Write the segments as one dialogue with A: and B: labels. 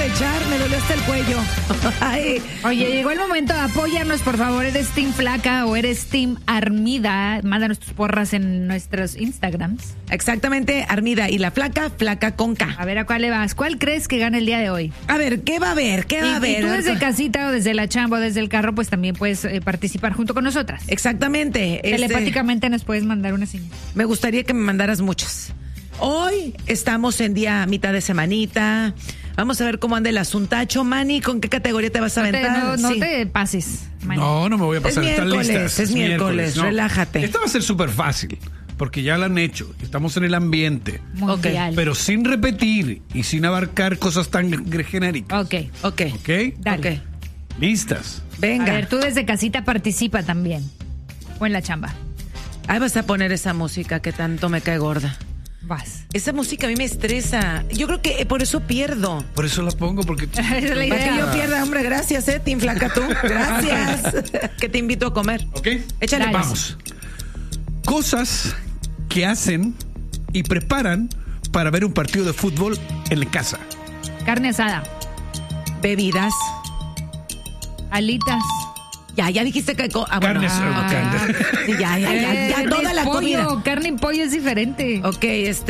A: echar, me dolió hasta el cuello. Ay.
B: Oye, llegó el momento de apoyarnos, por favor. ¿Eres Team Flaca o eres Team Armida? Mándanos tus porras en nuestros Instagrams.
A: Exactamente, Armida y la Flaca, Flaca con K.
B: A ver, ¿a cuál le vas? ¿Cuál crees que gana el día de hoy?
A: A ver, ¿qué va a haber? ¿Qué va a haber?
B: Y tú desde casita o desde la chamba o desde el carro, pues también puedes participar junto con nosotras.
A: Exactamente.
B: Telepáticamente nos puedes mandar una señal.
A: Me gustaría que me mandaras muchas. Hoy estamos en día mitad de semanita. Vamos a ver cómo anda el asuntacho. Manny, ¿con qué categoría te vas a aventar?
B: No te pases, Manny.
C: No me voy a pasar.
A: Es miércoles,
C: Están listas.
A: es miércoles,
C: no.
A: relájate.
C: Esta va a ser súper fácil, porque ya la han hecho. Estamos en el ambiente.
B: Mundial.
C: Pero sin repetir y sin abarcar cosas tan genéricas.
B: Ok.
C: ¿Ok?
B: Dale.
A: Ok.
C: ¿Listas?
A: Venga.
B: A ver, tú desde casita participa también. O en la chamba.
A: Ahí vas a poner esa música que tanto me cae gorda.
B: Vas.
A: Esa música a mí me estresa. Yo creo que por eso pierdo.
C: Por eso la pongo, porque...
B: Esa es la
A: Para que
B: idea.
A: yo pierda, hombre, gracias, Team Flaca, tú. Gracias. Que te invito a comer.
C: ¿Ok?
A: Échale,
B: Dale.
C: Vamos. Cosas que hacen y preparan para ver un partido de fútbol en la casa.
B: Carne asada.
A: Bebidas.
B: Alitas.
A: Ya dijiste que...
C: Carnes, carne.
A: Sí, ya, toda la
B: pollo,
A: comida.
B: carne y pollo es diferente.
A: Ok,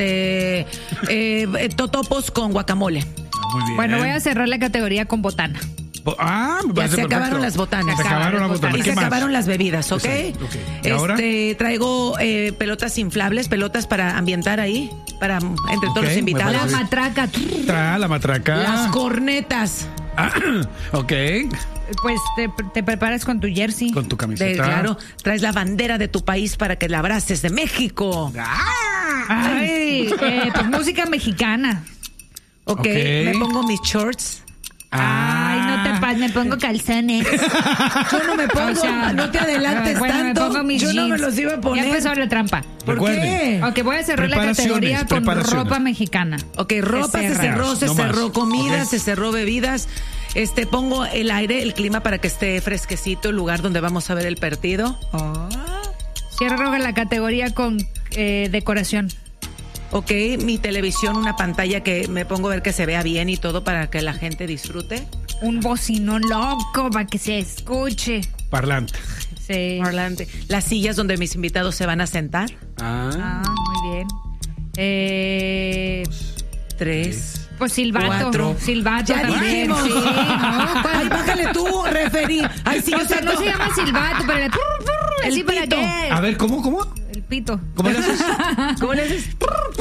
A: totopos con guacamole.
C: Muy bien.
B: Bueno, voy a cerrar la categoría con botana.
C: Me
A: Ya
C: parece
A: se acabaron
C: perfecto.
A: las botanas.
C: Se acabaron las botanas.
A: Y
C: ¿Qué
A: se
C: más?
A: acabaron las bebidas, ¿ok?
C: Exacto, ok. ¿Y ahora?
A: Traigo pelotas inflables, pelotas para ambientar ahí, para entre todos los
C: me
A: invitados.
B: La
C: parece.
B: matraca.
C: Trae la matraca.
A: Las cornetas.
C: Ok.
B: Pues te preparas con tu jersey.
C: Con tu camiseta.
A: Claro, traes la bandera de tu país para que la abraces de México.
B: Ay, pues música mexicana.
A: Ok, me pongo mis shorts.
B: Ay, no te pases, me pongo calzones.
A: Yo no me pongo,
B: O sea,
A: no te adelantes
B: bueno,
A: tanto.
B: me pongo mis
A: Yo no me
B: jeans.
A: los iba a poner.
B: Ya empezó la trampa.
A: ¿Por
C: Recuerden.
A: qué?
B: Ok, voy a cerrar la categoría con ropa mexicana.
A: Ok, ropa se cerró,
C: No más.
A: comida,
C: Ok.
A: se cerró bebidas. Pongo el aire, el clima para que esté fresquecito el lugar donde vamos a ver el partido.
B: Cierro la categoría con decoración.
A: Ok, mi televisión, una pantalla que me pongo a ver que se vea bien y todo para que la gente disfrute.
B: Un bocinón loco para que se escuche.
C: Parlante.
B: Sí.
A: Parlante. Las sillas donde mis invitados se van a sentar.
B: Muy bien.
A: 3.
B: Pues silbato.
A: 4.
B: Silbato
A: Ya
B: también.
A: dijimos.
B: Sí, ¿no? ¿Cuál?
A: Ay, bájale tú, referí. Ay, sí,
B: O
A: yo
B: sea,
A: sé
B: no
A: todo.
B: se llama silbato, pero
A: El
B: ¿así para
A: pito.
B: qué?
C: A ver, ¿cómo?
B: El pito.
C: ¿Cómo le haces?
A: ¿Cómo le haces?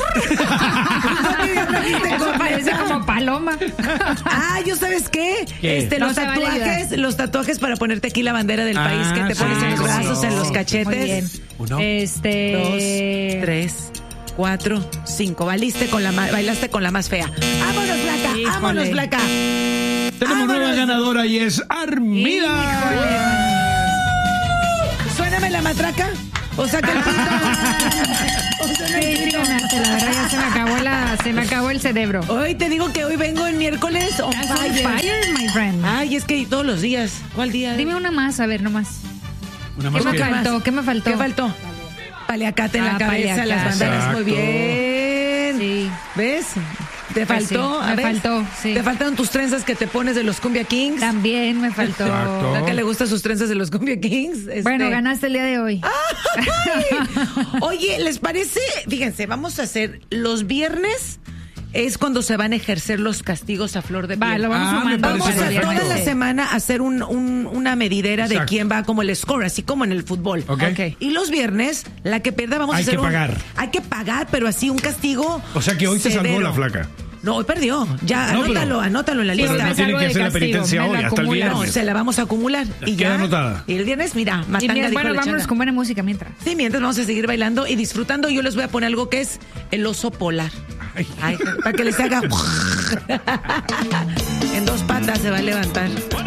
B: Eso parece como paloma.
A: ¿Yo sabes qué?
C: ¿Qué?
A: Los
B: No se vale ayudar.
A: los tatuajes para ponerte aquí la bandera del país que te pones en los
C: sí,
A: brazos,
C: sí.
A: en los cachetes.
B: Muy bien.
C: 1,
A: 2, 3, 4, 5. Bailaste con la más fea. ¡Vámonos, Flaca!
B: Híjole.
A: ¡Vámonos, Flaca!
C: Tenemos nueva ganadora y es Armida.
A: Suéname la matraca. O saca el pito. O suena el
B: Sí,
A: pito.
B: ganaste, la verdad ya se me acabó el cerebro.
A: Hoy te digo que hoy vengo el miércoles on
B: That's on
A: fire.
B: fire, my friend.
A: Ay, es que todos los días. ¿Cuál día?
B: Dime una más, a ver, nomás.
C: Una
B: ¿Qué
C: más
B: me
C: que...
B: faltó? ¿Qué me faltó?
A: ¿Qué faltó? Paliacate en la cabeza,
B: paliacate.
A: las banderas. Muy
C: Exacto.
A: bien.
B: Sí.
A: ¿Ves? ¿Te
B: Pues
A: faltó?
B: sí,
A: A
B: me
A: ver,
B: faltó, sí.
A: ¿Te faltaron tus trenzas que te pones de los Cumbia Kings?
B: También me faltó.
C: Exacto.
A: ¿A qué le gustan sus trenzas de los Cumbia Kings?
B: Bueno, ganaste el día de hoy.
A: Oye, ¿les parece? Fíjense, vamos a hacer los viernes. Es cuando se van a ejercer los castigos a flor de piel.
B: Va, lo vamos
C: me
B: sumando.
C: parece
A: Vamos a
C: perfecto.
A: toda la semana a hacer una medidera de
C: Exacto.
A: quién va como el score, así como en el fútbol.
C: Ok.
A: Y los viernes, la que pierda vamos a
C: Hay
A: hacer
C: que pagar.
A: Hay que pagar, pero así un castigo.
C: O sea que hoy se salvó
A: severo.
C: la flaca.
A: No, hoy perdió. Ya,
C: No,
A: anótalo en la
B: Sí,
A: lista.
C: Pero
B: me
C: no tiene
B: salgo
C: que
B: de
C: hacer la
B: castigo,
C: penitencia
B: me
C: hoy,
B: la
C: hasta el
B: acumulan.
A: No,
C: viernes.
A: se la vamos a acumular. Y
C: Queda
A: ya.
C: anotada.
A: Y el viernes, mira,
B: Y
A: Matanga dijo
B: bueno,
A: la
B: vámonos
A: changa.
B: con buena música mientras.
A: Sí, mientras vamos a seguir bailando y disfrutando. Yo les voy a poner algo que es el oso polar. Ay, para que les haga. En 2 patas se va a levantar.